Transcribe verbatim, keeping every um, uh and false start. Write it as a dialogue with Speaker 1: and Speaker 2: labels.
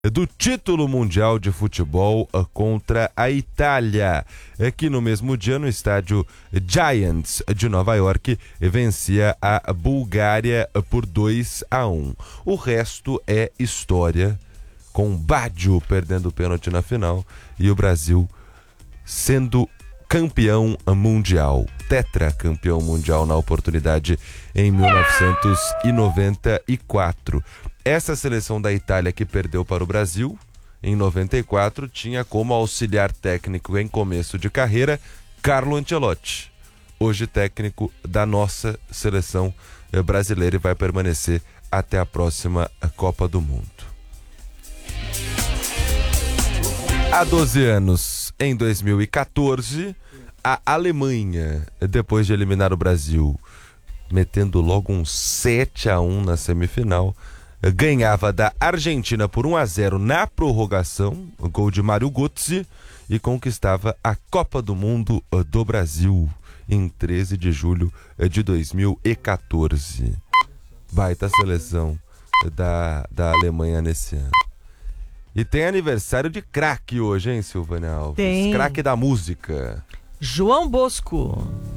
Speaker 1: do título mundial de futebol contra a Itália, que no mesmo dia no estádio Giants de Nova York vencia a Bulgária por dois a um. O resto é história, com Baggio perdendo o pênalti na final e o Brasil sendo campeão mundial, tetracampeão mundial na oportunidade em mil novecentos e noventa e quatro. Essa seleção da Itália que perdeu para o Brasil em noventa e quatro tinha como auxiliar técnico em começo de carreira Carlo Ancelotti, hoje técnico da nossa seleção brasileira e vai permanecer até a próxima Copa do Mundo. Há doze anos, em dois mil e quatorze, a Alemanha, depois de eliminar o Brasil, metendo logo um sete a um na semifinal, ganhava da Argentina por um a zero na prorrogação, gol de Mário Götze, e conquistava a Copa do Mundo do Brasil em treze de julho de dois mil e quatorze. Baita seleção da, da Alemanha nesse ano. E tem aniversário de craque hoje, hein, Silvânia Alves?
Speaker 2: Tem.
Speaker 1: Craque da música.
Speaker 2: João Bosco.